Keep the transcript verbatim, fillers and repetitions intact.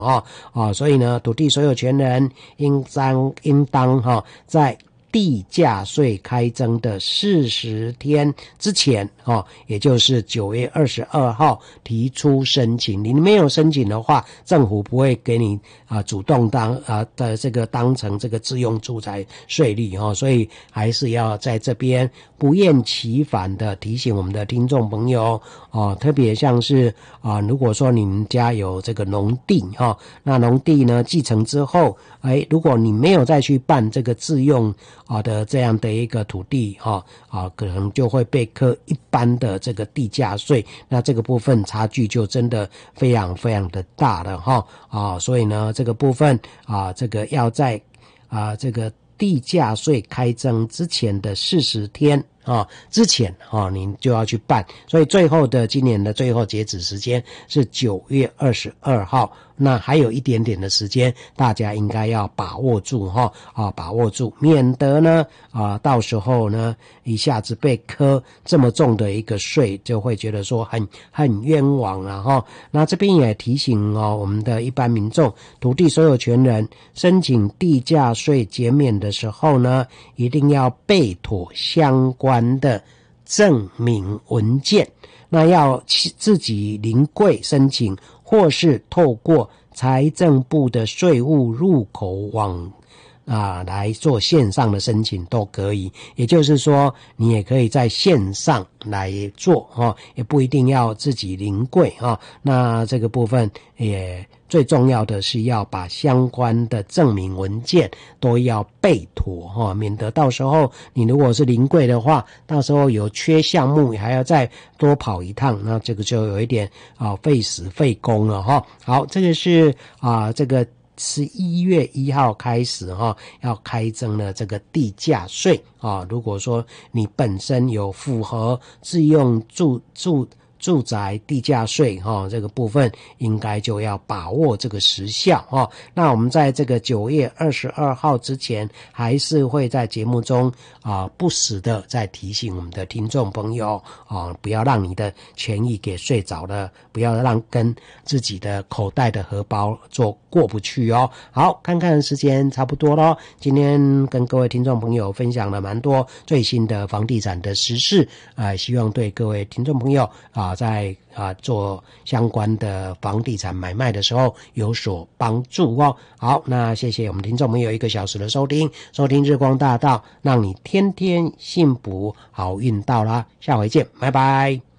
哦哦，所以呢，土地所有权人应当应当哈、哦、在地价税开征的四十天之前哦，也就是九月二十二号提出申请。你没有申请的话，政府不会给你啊主动当啊的这个当成这个自用住宅税率哦，所以还是要在这边不厌其烦的提醒我们的听众朋友哦，特别像是啊，如果说你们家有这个农地哦，那农地呢继承之后，哎，如果你没有再去办这个自用啊的这样的一个土地哈啊，可能就会被课一般的这个地价税，那这个部分差距就真的非常非常的大了哈啊，所以呢这个部分啊，这个要在啊这个地价税开征之前的四十天啊之前啊，您就要去办，所以最后的今年的最后截止时间是九月二十二号。那还有一点点的时间，大家应该要把握住哈啊，把握住，免得呢啊到时候呢一下子被课这么重的一个税，就会觉得说很很冤枉了哈。那这边也提醒哦，我们的一般民众，土地所有权人申请地价税减免的时候呢，一定要备妥相关的证明文件，那要自己临柜申请，或是透过财政部的税务入口网啊来做线上的申请都可以。也就是说，你也可以在线上来做哦，也不一定要自己临柜哦。那这个部分也最重要的是要把相关的证明文件都要备妥哈，免得到时候你如果是临柜的话，到时候有缺项目还要再多跑一趟，那这个就有一点啊费时费工了哈。好，这个是啊这个十一月一号开始哈，要开征了这个地价税啊。如果说你本身有符合自用住住住宅地价税哈，这个部分应该就要把握这个时效哈。那我们在这个九月二十二号之前，还是会在节目中啊不时的再提醒我们的听众朋友啊，不要让你的权益给睡着了，不要让跟自己的口袋的荷包做过不去哦。好，看看时间差不多咯，今天跟各位听众朋友分享了蛮多最新的房地产的时事啊、呃，希望对各位听众朋友啊在啊做相关的房地产买卖的时候有所帮助哦。好，那谢谢我们听众朋友一个小时的收听，收听日光大道，让你天天幸福好运到啦，下回见，拜拜。